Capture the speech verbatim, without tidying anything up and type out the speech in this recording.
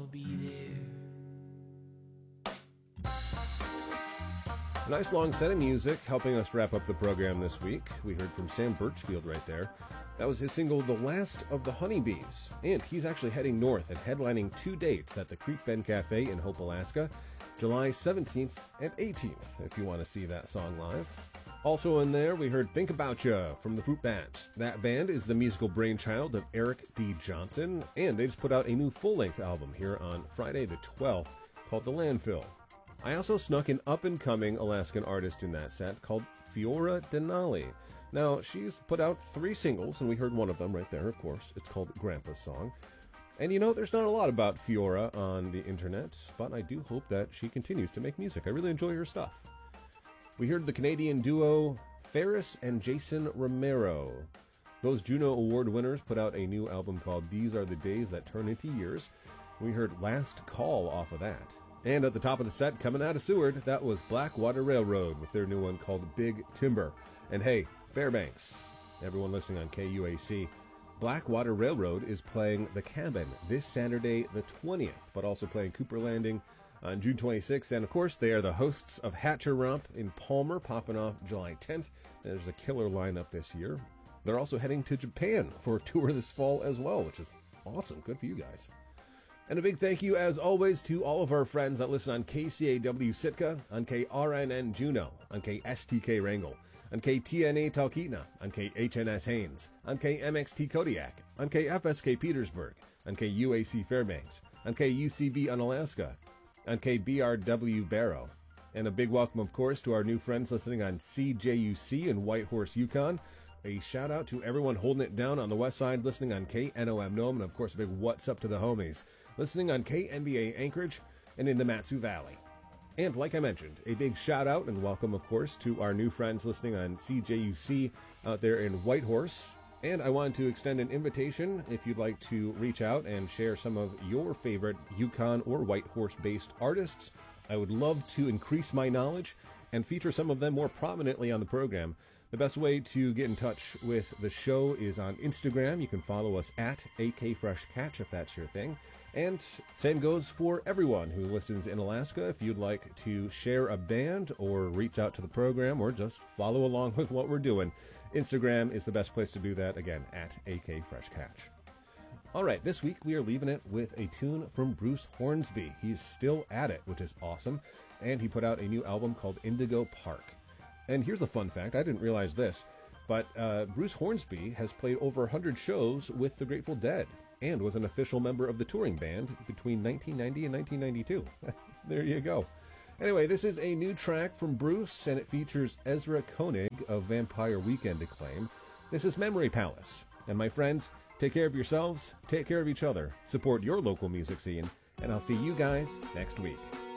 be there. A nice long set of music helping us wrap up the program this week. We heard from Sam Birchfield right there. That was his single, The Last of the Honeybees. And he's actually heading north and headlining two dates at the Creek Bend Cafe in Hope, Alaska, July seventeenth and eighteenth, if you want to see that song live. Also in there, we heard Think About Ya from the Fruit Bats. That band is the musical brainchild of Eric D. Johnson, and they just put out a new full-length album here on Friday the twelfth called The Landfill. I also snuck an up-and-coming Alaskan artist in that set called Fiora Denali. Now, she's put out three singles, and we heard one of them right there, of course. It's called Grandpa's Song. And you know, there's not a lot about Fiora on the internet, but I do hope that she continues to make music. I really enjoy her stuff. We heard the Canadian duo Ferris and Jason Romero. Those Juno Award winners put out a new album called These Are the Days That Turn Into Years. We heard Last Call off of that. And at the top of the set, coming out of Seward, that was Blackwater Railroad with their new one called Big Timber. And hey, Fairbanks, everyone listening on K U A C, Blackwater Railroad is playing The Cabin this Saturday the twentieth, but also playing Cooper Landing on June twenty-sixth. And of course, they are the hosts of Hatcher Romp in Palmer, popping off July tenth. There's a killer lineup this year. They're also heading to Japan for a tour this fall as well, which is awesome. Good for you guys. And a big thank you, as always, to all of our friends that listen on K C A W Sitka, on K R N N Juneau, on K S T K Wrangell, on K T N A Talkeetna, on K H N S Haines, on K M X T Kodiak, on K F S K Petersburg, on K U A C Fairbanks, on K U C B Unalaska, on K B R W Barrow. And a big welcome, of course, to our new friends listening on C J U C in Whitehorse, Yukon. A shout out to everyone holding it down on the west side, listening on K N O M Nome, and of course a big what's up to the homies, listening on K N B A Anchorage and in the Matsu Valley. And like I mentioned, a big shout out and welcome, of course, to our new friends listening on C J U C out there in Whitehorse. And I wanted to extend an invitation if you'd like to reach out and share some of your favorite Yukon or Whitehorse-based artists. I would love to increase my knowledge and feature some of them more prominently on the program. The best way to get in touch with the show is on Instagram. You can follow us at A K Fresh Catch if that's your thing. And same goes for everyone who listens in Alaska. If you'd like to share a band or reach out to the program or just follow along with what we're doing, Instagram is the best place to do that. Again, at A K Fresh Catch. All right, this week we are leaving it with a tune from Bruce Hornsby. He's still at it, which is awesome. And he put out a new album called Indigo Park. And here's a fun fact, I didn't realize this, but uh, Bruce Hornsby has played over one hundred shows with the Grateful Dead and was an official member of the touring band between nineteen ninety and nineteen ninety-two. There you go. Anyway, this is a new track from Bruce, and it features Ezra Koenig of Vampire Weekend acclaim. This is Memory Palace. And my friends, take care of yourselves, take care of each other, support your local music scene, and I'll see you guys next week.